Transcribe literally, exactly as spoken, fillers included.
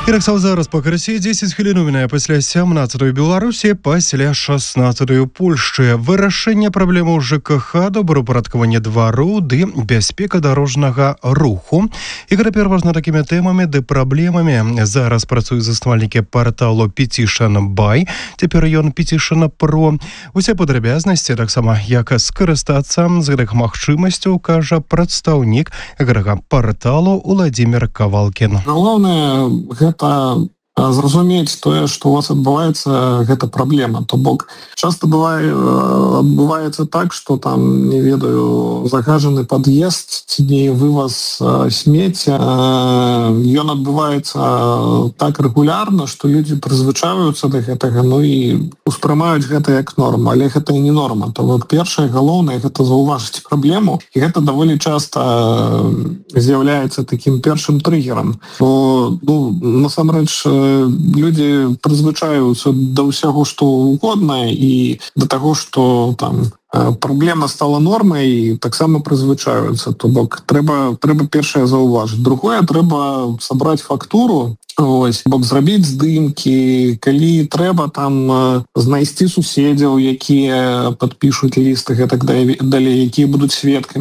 І так зараз по красе десять хвілін у мене після сямнадцятої Білорусі, після шістнадцятої Польщі. Вирішення проблеми ЖКХ, добропорядкування двору, ди безпека дорожнього руху. І переважно такими темами, де проблемами зараз працюють заснувальники порталу Petition Buy, тепер ён Petition Pro. Усе падрабязнасці, так само, як скарыстацца з гэтых магчымасцяў, кажа прадстаўнік гэтага порталу Владимир Кавалкин. Галоўнае гэта зразумець тое, што у вас адбываецца гэта праблема. То бок часто бывае адбываецца так, што там, не ведаю, загажаны пад'езд ці не вываз смецця. Ён адбываецца так рэгулярна, што людзі прызвычаюцца да гэтага, ну і успрымаюць гэта як норма, але гэта і не норма. То бок першае галоўнае гэта заўважыць праблему, і гэта даволі часта з'яўляецца такім першым трыгерам. Бо, ну, насамрэч, людзі прызвычаюцца да ўсяго, што угодна, і да таго, што там праблема стала нормай, і таксама прызвычаюцца. То бок трэба, трэба першае заўважыць. Другое, трэба сабраць фактуру, ось, бок зрабіць здымкі, калі трэба там знайсці суседзяў, якія падпішуць ліст, і гэтак далей, якія будуць сведкамі.